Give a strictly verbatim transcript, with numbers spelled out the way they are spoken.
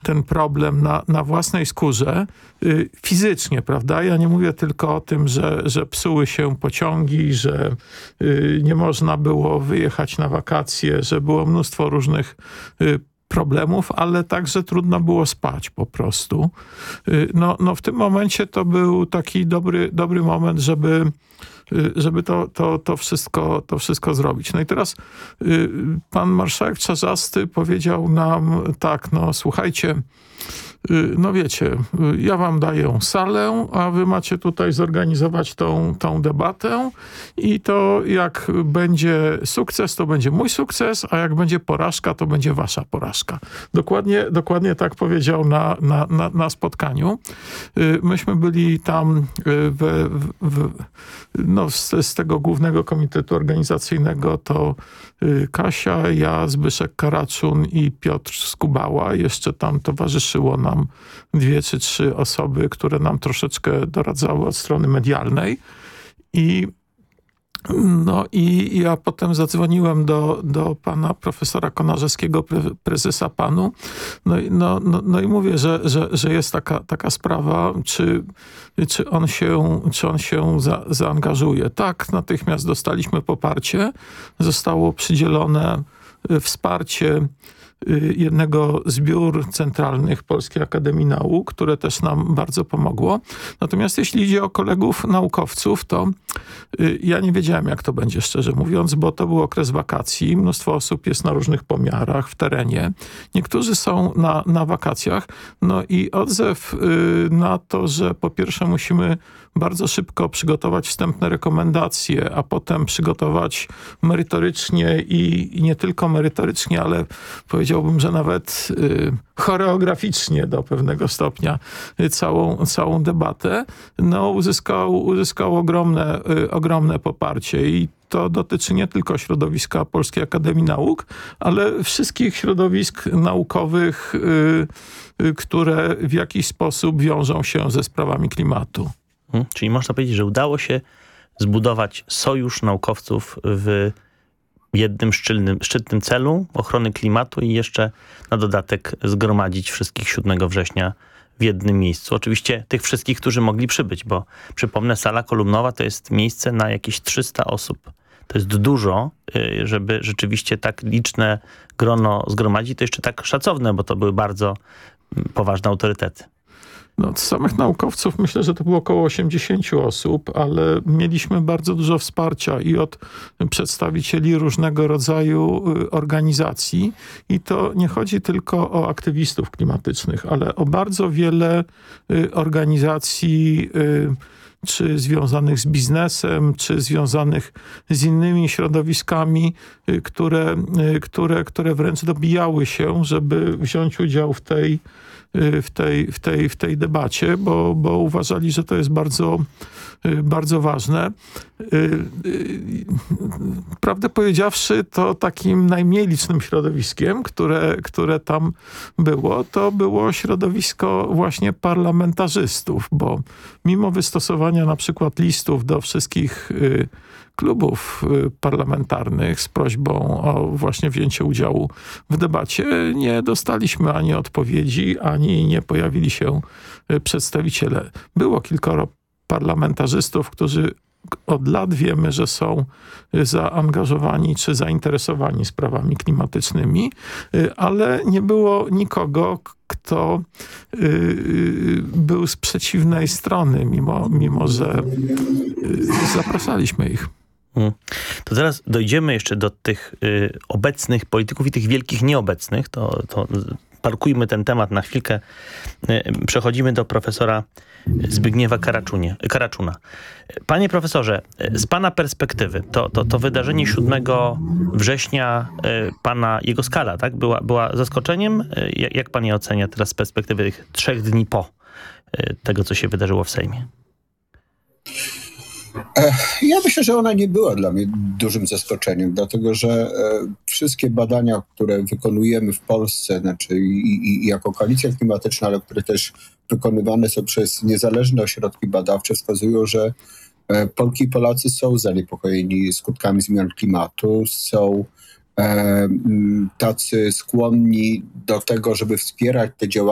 ten problem na, na własnej skórze, y, fizycznie, prawda? Ja nie mówię tylko o tym, że, że psuły się pociągi, że y, nie można było wyjechać na wakacje, że było mnóstwo różnych y, problemów, ale także trudno było spać po prostu. Y, no, no w tym momencie to był taki dobry, dobry moment, żeby żeby to, to, to, wszystko, to wszystko zrobić. No i teraz y, pan marszałek Czarzasty powiedział nam tak, no słuchajcie, y, no wiecie, y, ja wam daję salę, a wy macie tutaj zorganizować tą, tą debatę i to jak będzie sukces, to będzie mój sukces, a jak będzie porażka, to będzie wasza porażka. Dokładnie, dokładnie tak powiedział na, na, na, na spotkaniu. Y, myśmy byli tam w, w, w no, z, z tego głównego komitetu organizacyjnego to y, Kasia, ja, Zbyszek Karaczun i Piotr Skubała. Jeszcze tam towarzyszyło nam dwie czy trzy osoby, które nam troszeczkę doradzały od strony medialnej. I no i ja potem zadzwoniłem do, do pana profesora Konarzewskiego, pre, prezesa PAN-u. No, i- no, no, no i mówię, że, że, że jest taka, taka sprawa, czy, czy on się, czy on się za, zaangażuje. Tak, natychmiast dostaliśmy poparcie. Zostało przydzielone y, wsparcie y, jednego z biur centralnych Polskiej Akademii Nauk, które też nam bardzo pomogło. Natomiast jeśli idzie o kolegów naukowców, to y, ja nie wiedziałem, jak to będzie, szczerze mówiąc, bo to był okres wakacji. Mnóstwo osób jest na różnych pomiarach w terenie. Niektórzy są na, na wakacjach. No i odzew y, na to, że po pierwsze musimy bardzo szybko przygotować wstępne rekomendacje, a potem przygotować merytorycznie i, i nie tylko merytorycznie, ale powiedziałbym, że nawet y, choreograficznie do pewnego stopnia y, całą, całą debatę, no uzyskał, uzyskał ogromne, y, ogromne poparcie i to dotyczy nie tylko środowiska Polskiej Akademii Nauk, ale wszystkich środowisk naukowych, y, y, które w jakiś sposób wiążą się ze sprawami klimatu. Hmm, czyli można powiedzieć, że udało się zbudować sojusz naukowców w jednym szczytnym, szczytnym celu ochrony klimatu i jeszcze na dodatek zgromadzić wszystkich siódmego września w jednym miejscu. Oczywiście tych wszystkich, którzy mogli przybyć, bo przypomnę, sala kolumnowa to jest miejsce na jakieś trzysta osób. To jest dużo, y, żeby rzeczywiście tak liczne grono zgromadzić. To jeszcze tak szacowne, bo to były bardzo mm, poważne autorytety. No, od samych naukowców myślę, że to było około osiemdziesięciu osób, ale mieliśmy bardzo dużo wsparcia i od przedstawicieli różnego rodzaju y, organizacji. I to nie chodzi tylko o aktywistów klimatycznych, ale o bardzo wiele y, organizacji y, czy związanych z biznesem, czy związanych z innymi środowiskami, y, które, y, które, które wręcz dobijały się, żeby wziąć udział w tej w tej, w tej, w tej debacie, bo, bo uważali, że to jest bardzo, bardzo ważne. Prawdę powiedziawszy, to takim najmniej licznym środowiskiem, które, które tam było, to było środowisko właśnie parlamentarzystów, bo mimo wystosowania na przykład listów do wszystkich klubów parlamentarnych z prośbą o właśnie wzięcie udziału w debacie, nie dostaliśmy ani odpowiedzi, ani nie pojawili się przedstawiciele. Było kilkoro parlamentarzystów, którzy od lat wiemy, że są zaangażowani czy zainteresowani sprawami klimatycznymi, ale nie było nikogo, kto był z przeciwnej strony, mimo, mimo że zapraszaliśmy ich. Hmm. To teraz dojdziemy jeszcze do tych y, obecnych polityków i tych wielkich nieobecnych. To, to parkujmy ten temat na chwilkę. Y, przechodzimy do profesora Zbigniewa Karaczunie, Karaczuna. Panie profesorze, z pana perspektywy, to, to, to wydarzenie siódmego września, y, pana, jego skala, tak, była, była zaskoczeniem? Y, jak pan je ocenia teraz z perspektywy tych trzech dni po y, tego, co się wydarzyło w Sejmie? Ja myślę, że ona nie była dla mnie dużym zaskoczeniem, dlatego że wszystkie badania, które wykonujemy w Polsce, znaczy i, i jako koalicja klimatyczna, ale które też wykonywane są przez niezależne ośrodki badawcze, wskazują, że Polki i Polacy są zaniepokojeni skutkami zmian klimatu, są tacy skłonni do tego, żeby wspierać te działania